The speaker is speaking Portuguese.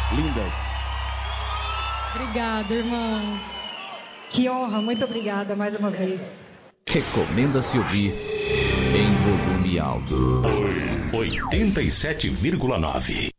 lindas. Obrigada, irmãos. Que honra, muito obrigada mais uma vez. Recomenda-se ouvir em volume alto. 87,9.